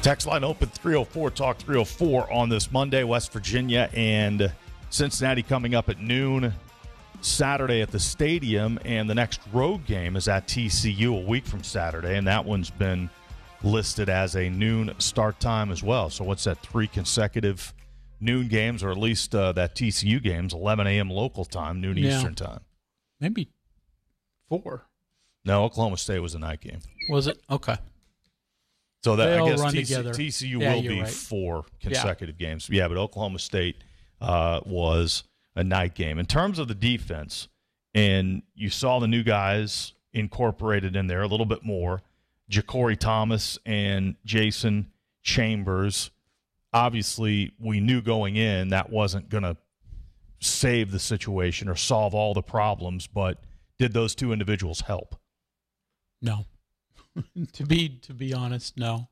Text line open 304 Talk 304 on this Monday. West Virginia and Cincinnati coming up at noon Saturday at the stadium, and the next road game is at TCU a week from Saturday, and that one's been listed as a noon start time as well. So what's that, 3 consecutive noon games, or at least that TCU game's 11 a.m. local time, noon Eastern time. Maybe 4. No, Oklahoma State was a night game. Was it? Okay. So that, I guess together. TCU will be right. 4 consecutive games. Yeah, but Oklahoma State was a night game. In terms of the defense, and you saw the new guys incorporated in there a little bit more, Ja'Cory Thomas and Jason Chambers. Obviously, we knew going in that wasn't going to save the situation or solve all the problems, but did those 2 individuals help? No. To be honest, no.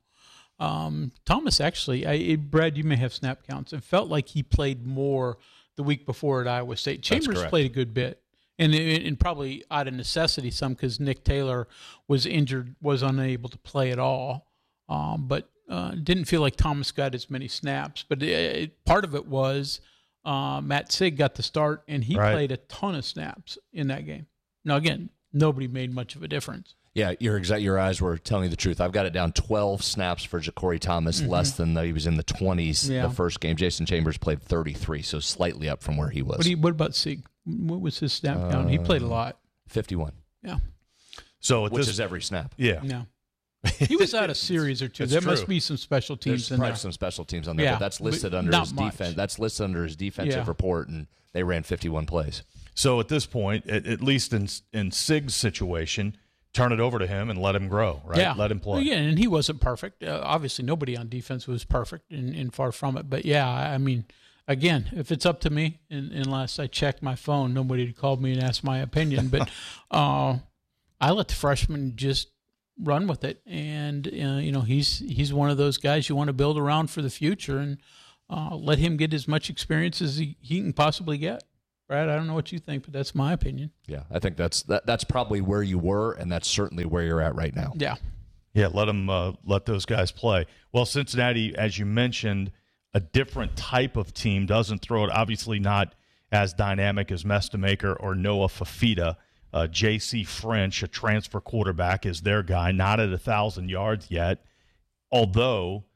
Thomas actually, Brad, you may have snap counts. It felt like he played more the week before at Iowa State. Chambers played a good bit, and probably out of necessity some because Nick Taylor was injured, was unable to play at all. But didn't feel like Thomas got as many snaps. But part of it was Matt Sig got the start, and he played a ton of snaps in that game. Now, again, nobody made much of a difference. Yeah, your eyes were telling you the truth. I've got it down 12 snaps for Ja'Cory Thomas, less than he was in the 20s the first game. Jason Chambers played 33, so slightly up from where he was. What about Sig? What was his snap count? He played a lot. 51. Yeah. So which is every snap. Yeah. No. He was out a series or two. There must be some special teams in there. There's some special teams on there, but that's listed under his defense. That's listed under his defensive report, and they ran 51 plays. So at this point, at least in Sig's situation, turn it over to him and let him grow, right? Yeah. Let him play. Yeah, and he wasn't perfect. Obviously, nobody on defense was perfect, and far from it. But, yeah, I mean, again, if it's up to me, unless I check my phone, nobody had called me and asked my opinion. But I let the freshman just run with it. And, he's one of those guys you want to build around for the future and let him get as much experience as he can possibly get. Brad, I don't know what you think, but that's my opinion. Yeah, I think that's probably where you were, and that's certainly where you're at right now. Yeah. Yeah, let those guys play. Well, Cincinnati, as you mentioned, a different type of team, doesn't throw it, obviously not as dynamic as Mestamaker or Noah Fafita. J.C. French, a transfer quarterback, is their guy, not at 1,000 yards yet, although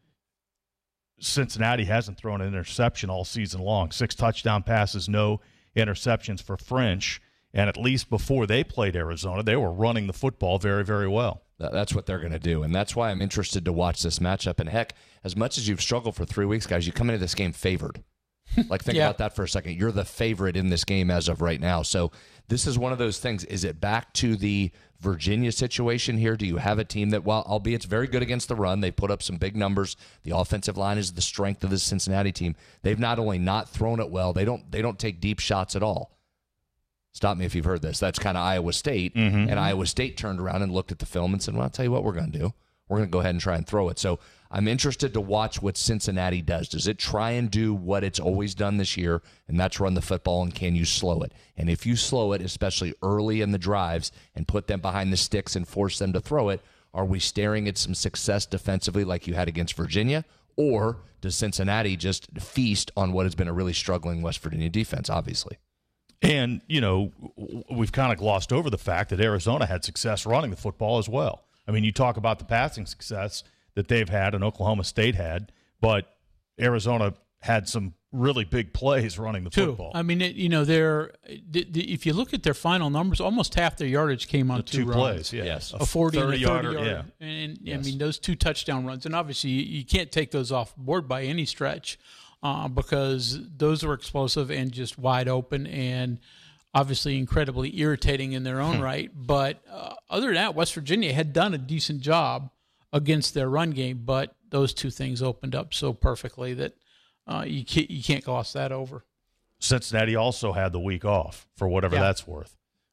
Cincinnati hasn't thrown an interception all season long. 6 touchdown passes, no interceptions for French, and at least before they played Arizona, they were running the football very, very well. That's what they're going to do, and that's why I'm interested to watch this matchup. And heck, as much as you've struggled for 3 weeks, guys, you come into this game favored. Like, think about that for a second. You're the favorite in this game as of right now. So this is one of those things. Is it back to the Virginia situation here? Do you have a team that, while albeit it's very good against the run, they put up some big numbers. The offensive line is the strength of the Cincinnati team. They've not only not thrown it well, they don't take deep shots at all. Stop me if you've heard this. That's kind of Iowa State. And Iowa State turned around and looked at the film and said, well, I'll tell you what we're going to do. We're going to go ahead and try and throw it. So I'm interested to watch what Cincinnati does. Does it try and do what it's always done this year, and that's run the football, and can you slow it? And if you slow it, especially early in the drives, and put them behind the sticks and force them to throw it, are we staring at some success defensively like you had against Virginia? Or does Cincinnati just feast on what has been a really struggling West Virginia defense, obviously? And, we've kind of glossed over the fact that Arizona had success running the football as well. I mean, you talk about the passing success that they've had and Oklahoma State had, but Arizona had some really big plays running the football. I mean, if you look at their final numbers, almost half their yardage came on two runs. Plays. Yeah. Yes. A 40 and a 30-yarder. 30-yarder. Yeah. And, I mean, those 2 touchdown runs. And obviously, you can't take those off board by any stretch because those were explosive and just wide open and obviously incredibly irritating in their own right. But other than that, West Virginia had done a decent job against their run game, but those 2 things opened up so perfectly that you can't gloss that over. Cincinnati also had the week off for whatever that's worth.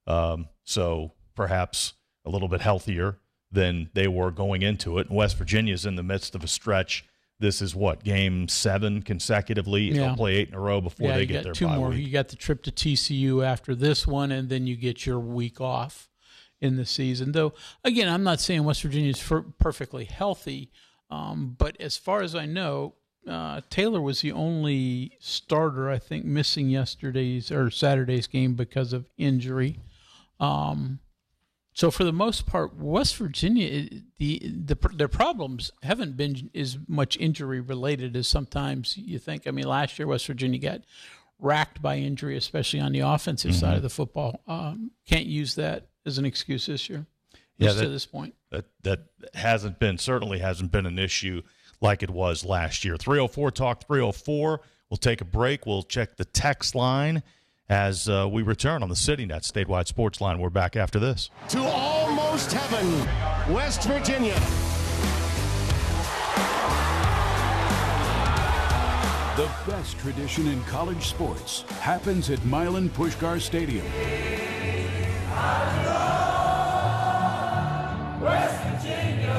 So perhaps a little bit healthier than they were going into it. And West Virginia's in the midst of a stretch. This is game 7 consecutively. They'll play 8 in a row before they get their bye week. 2 more. You got the trip to TCU after this one, and then you get your week off in the season. Though, again, I'm not saying West Virginia is perfectly healthy, But as far as I know, Taylor was the only starter, I think, missing yesterday's or Saturday's game because of injury. So for the most part, West Virginia, their problems haven't been as much injury related as sometimes you think. I mean, last year West Virginia got racked by injury, especially on the offensive side of the football. Can't use that as an excuse this year. To this point, that certainly hasn't been an issue like it was last year. 304 Talk 304. We'll take a break. We'll check the text line as we return on the CityNet Statewide Sports Line. We're back after this. To almost heaven, West Virginia. The best tradition in college sports happens at Milan Puskar Stadium. West Virginia.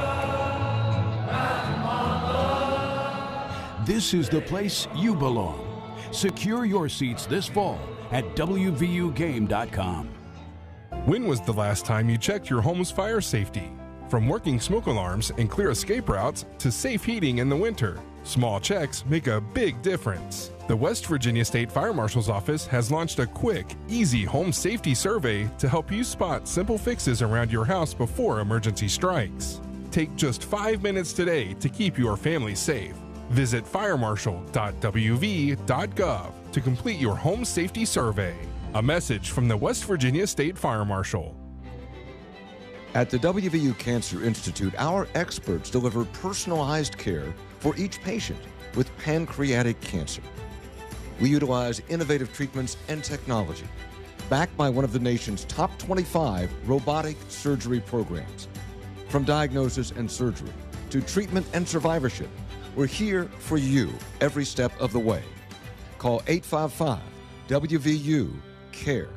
This is the place you belong. Secure your seats this fall at WVUGame.com. When was the last time you checked your home's fire safety? From working smoke alarms and clear escape routes to safe heating in the winter, small checks make a big difference. The West Virginia State Fire Marshal's Office has launched a quick, easy home safety survey to help you spot simple fixes around your house before emergency strikes. Take just 5 minutes today to keep your family safe. Visit firemarshal.wv.gov to complete your home safety survey. A message from the West Virginia State Fire Marshal. At the WVU Cancer Institute, our experts deliver personalized care for each patient with pancreatic cancer. We utilize innovative treatments and technology, backed by one of the nation's top 25 robotic surgery programs. From diagnosis and surgery to treatment and survivorship, we're here for you every step of the way. Call 855-WVU-CARE.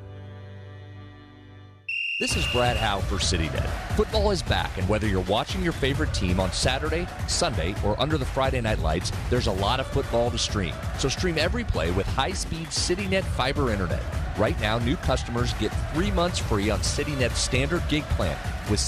This is Brad Howe for CityNet. Football is back, and whether you're watching your favorite team on Saturday, Sunday, or under the Friday night lights, there's a lot of football to stream. So stream every play with high-speed CityNet fiber internet. Right now, new customers get 3 months free on CityNet's standard gig plan with